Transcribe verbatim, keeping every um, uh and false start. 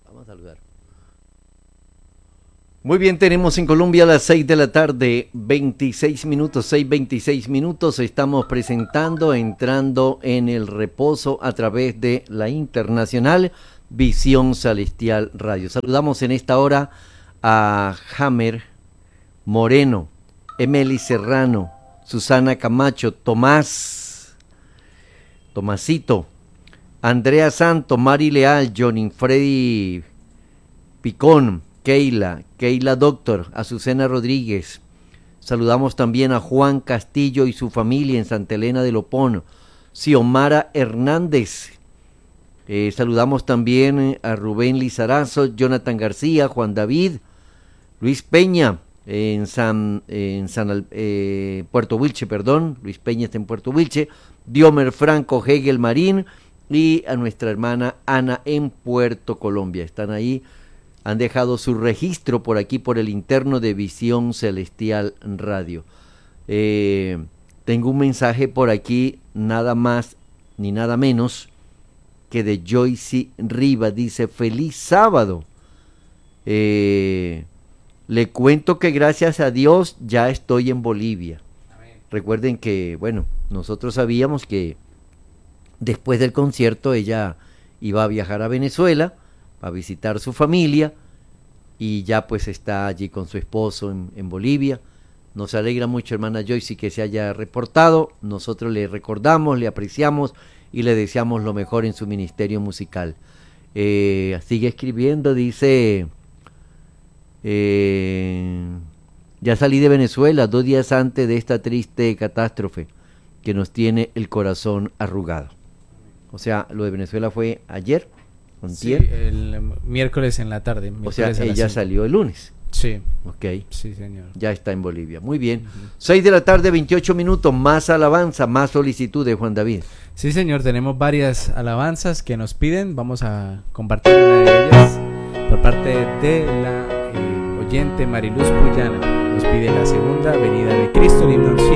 Vamos a saludar. Muy bien, tenemos en Colombia a las seis de la tarde, veintiséis minutos, seis veintiséis minutos. Estamos presentando, entrando en el reposo a través de la internacional Visión Celestial Radio. Saludamos en esta hora a Hammer Moreno, Emily Serrano, Susana Camacho, Tomás, Tomasito, Andrea Santo, Mari Leal, Johnny Freddy Picón, Keila, Keila Doctor, Azucena Rodríguez. Saludamos también a Juan Castillo y su familia en Santa Elena de Lopón, Xiomara Hernández. Eh, saludamos también a Rubén Lizarazo, Jonathan García, Juan David, Luis Peña en San, en San eh, Puerto Wilche, perdón, Luis Peña está en Puerto Wilche, Diomer Franco, Hegel Marín y a nuestra hermana Ana en Puerto Colombia. Están ahí. Han dejado su registro por aquí, por el interno de Visión Celestial Radio. Eh, tengo un mensaje por aquí, nada más ni nada menos que de Joyce Riva. Dice, feliz sábado. Eh, le cuento que gracias a Dios ya estoy en Bolivia. Amén. Recuerden que, bueno, nosotros sabíamos que después del concierto ella iba a viajar a Venezuela a visitar su familia y ya pues está allí con su esposo en, en Bolivia. Nos alegra mucho, hermana Joyce, que se haya reportado. Nosotros le recordamos, le apreciamos y le deseamos lo mejor en su ministerio musical. Eh, sigue escribiendo, dice, eh, ya salí de Venezuela dos días antes de esta triste catástrofe que nos tiene el corazón arrugado. O sea, lo de Venezuela fue ayer. Sí, el miércoles en la tarde. O sea, ella salió el lunes. Sí. Ok. Sí, señor. Ya está en Bolivia. Muy bien. Uh-huh. seis de la tarde, veintiocho minutos. Más alabanza, más solicitudes, Juan David. Sí, señor. Tenemos varias alabanzas que nos piden. Vamos a compartir una de ellas por parte de la eh, oyente Mariluz Puyana. Nos pide la segunda venida de Cristo, el himno